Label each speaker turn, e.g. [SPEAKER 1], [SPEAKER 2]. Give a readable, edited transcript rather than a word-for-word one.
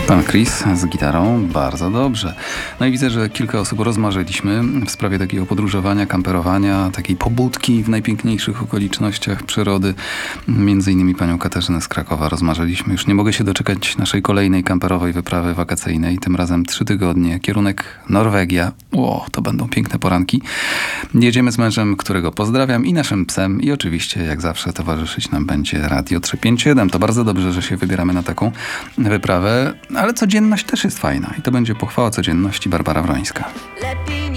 [SPEAKER 1] Pan Chris z gitarą, bardzo dobrze. No i widzę, że kilka osób rozmarzyliśmy w sprawie takiego podróżowania, kamperowania, takiej pobudki w najpiękniejszych okolicznościach przyrody. Między innymi panią Katarzynę z Krakowa rozmarzyliśmy. Już nie mogę się doczekać naszej kolejnej kamperowej wyprawy wakacyjnej. Tym razem 3 tygodnie, kierunek Norwegia. To będą piękne poranki. Jedziemy z mężem, którego pozdrawiam, i naszym psem. I oczywiście, jak zawsze, towarzyszyć nam będzie Radio 357. To bardzo dobrze, że się wybieramy na taką wyprawę. Ale codzienność też jest fajna i to będzie pochwała codzienności. Barbara Wrońska.